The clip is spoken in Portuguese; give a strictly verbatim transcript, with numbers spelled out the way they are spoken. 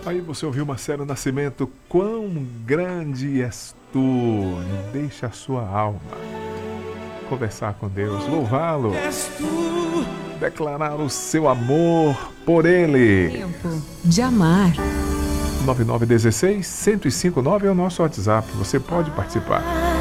Aí você ouviu Marcelo Nascimento, quão grande és tu, deixa a sua alma conversar com Deus, louvá-lo, declarar o seu amor por Ele. Tempo de amar. nove nove um seis, um zero cinco nove é o nosso WhatsApp, você pode participar.